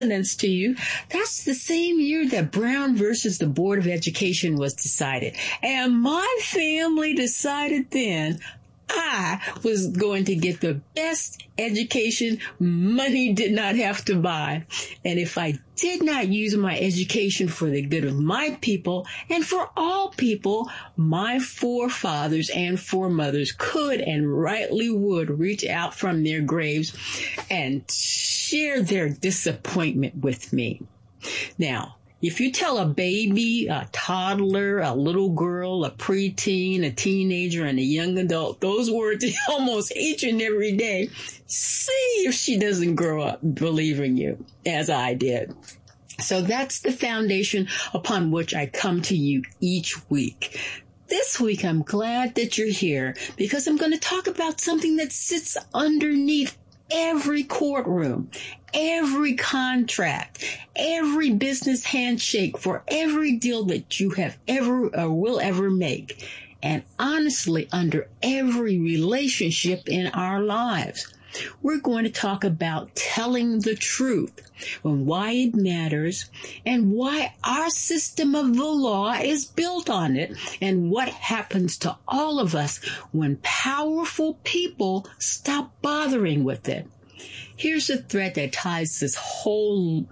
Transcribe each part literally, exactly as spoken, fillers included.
To you, that's the same year that Brown versus the Board of Education was decided. And my family decided then I was going to get the best education money did not have to buy. And if I did not use my education for the good of my people and for all people, my forefathers and foremothers could and rightly would reach out from their graves and share their disappointment with me. Now, if you tell a baby, a toddler, a little girl, a preteen, a teenager, and a young adult those words almost each and every day, see if she doesn't grow up believing you, as I did. So that's the foundation upon which I come to you each week. This week, I'm glad that you're here because I'm going to talk about something that sits underneath every courtroom, every contract, every business handshake for every deal that you have ever or will ever make. And honestly, under every relationship in our lives. We're going to talk about telling the truth and why it matters and why our system of the law is built on it and what happens to all of us when powerful people stop bothering with it. Here's a thread that ties this whole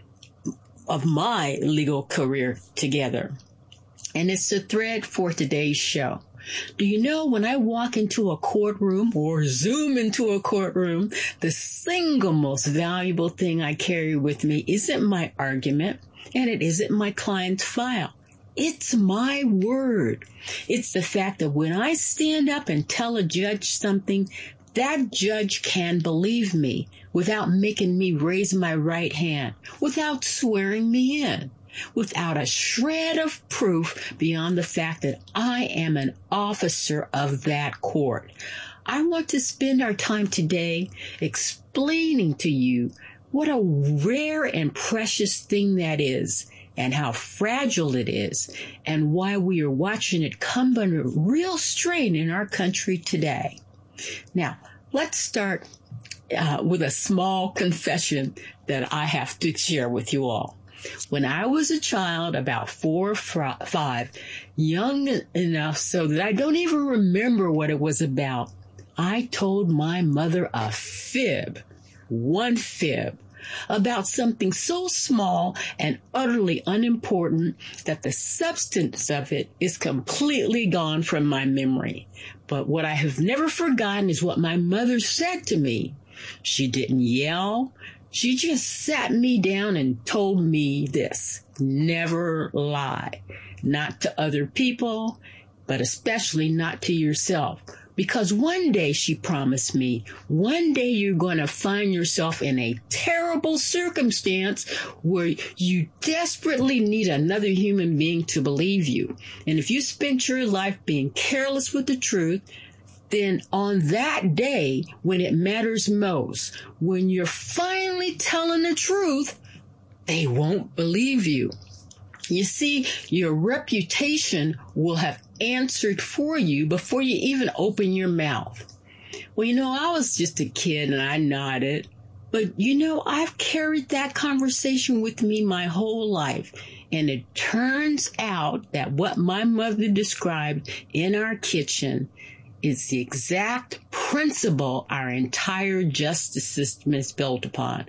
of my legal career together. And it's the thread for today's show. Do you know when I walk into a courtroom or zoom into a courtroom, the single most valuable thing I carry with me isn't my argument and it isn't my client's file. It's my word. It's the fact that when I stand up and tell a judge something, that judge can believe me without making me raise my right hand, without swearing me in, without a shred of proof beyond the fact that I am an officer of that court. I want to spend our time today explaining to you what a rare and precious thing that is and how fragile it is and why we are watching it come under real strain in our country today. Now, let's start uh, with a small confession that I have to share with you all. When I was a child, about four or five, young enough so that I don't even remember what it was about, I told my mother a fib, one fib, about something so small and utterly unimportant that the substance of it is completely gone from my memory. But what I have never forgotten is what my mother said to me. She didn't yell. She just sat me down and told me this: never lie, not to other people, but especially not to yourself. Because one day, she promised me, one day you're going to find yourself in a terrible circumstance where you desperately need another human being to believe you. And if you spent your life being careless with the truth, then on that day, when it matters most, when you're finally telling the truth, they won't believe you. You see, your reputation will have answered for you before you even open your mouth. Well, you know, I was just a kid and I nodded, but you know, I've carried that conversation with me my whole life. And it turns out that what my mother described in our kitchen is the exact principle our entire justice system is built upon.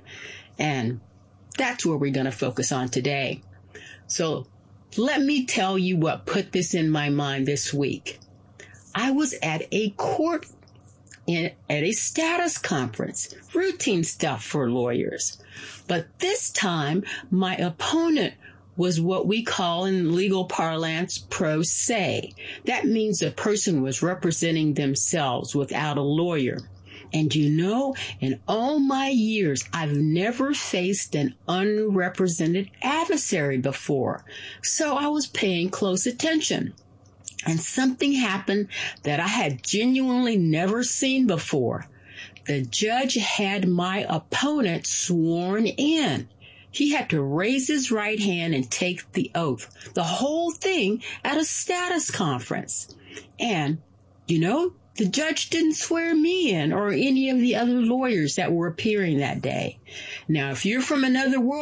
And that's where we're going to focus on today. So let me tell you what put this in my mind this week. I was at a court in, at a status conference, routine stuff for lawyers. But this time, my opponent was what we call in legal parlance pro se. That means a person was representing themselves without a lawyer. And you know, in all my years, I've never faced an unrepresented adversary before. So I was paying close attention. And something happened that I had genuinely never seen before. The judge had my opponent sworn in. He had to raise his right hand and take the oath. The whole thing at a status conference. And, you know, The judge didn't swear me in or any of the other lawyers that were appearing that day. Now, if you're from another world,